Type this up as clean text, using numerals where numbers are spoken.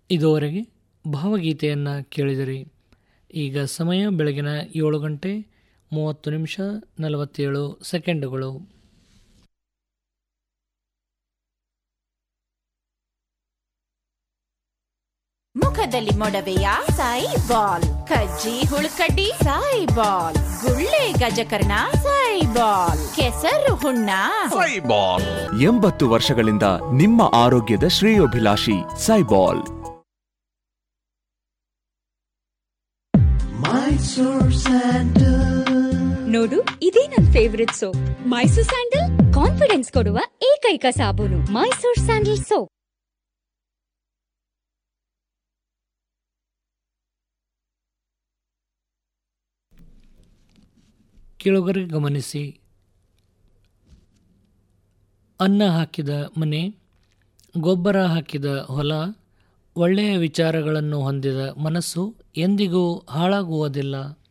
ಇದುವರೆಗೆ ಭಾವಗೀತೆಯನ್ನು ಕೇಳಿದಿರಿ. ಈಗ ಸಮಯ ಬೆಳಗಿನ 7 ಗಂಟೆ 30 ನಿಮಿಷ 47 ಸೆಕೆಂಡುಗಳು. ಮುಖದಲ್ಲಿ ಮೊಡವೆಯ ಸಾಯಿಬಾಲ್, ಕಜ್ಜಿ ಹುಳುಕಡ್ಡಿ ಸಾಯಿಬಾಲ್, ಗುಳ್ಳೆ ಗಜಕರ್ಣ ಸಾಯಿಬಾಲ್, ಕೆಸರು ಹುಣ್ಣ ಸಾಯಿಬಾಲ್. 80 ವರ್ಷಗಳಿಂದ ನಿಮ್ಮ ಆರೋಗ್ಯದ ಶ್ರೇಯೋಭಿಲಾಷಿ ಸಾಯಿಬಾಲ್. ನೋಡು, ಇದೇ ನನ್ favourite soap. Mysore sandal confidence ಕೊಡುವ ಏಕೈಕ ಸಾಬೂನು. Mysore sandal soap. ಕೇಳುಗರೆ ಗಮನಿಸಿ, ಅನ್ನ ಹಾಕಿದ ಮನೆ, ಗೊಬ್ಬರ ಹಾಕಿದ ಹೊಲ, ಒಳ್ಳೆಯ ವಿಚಾರಗಳನ್ನು ಹೊಂದಿದ ಮನಸ್ಸು ಎಂದಿಗೂ ಹಾಳಾಗುವುದಿಲ್ಲ.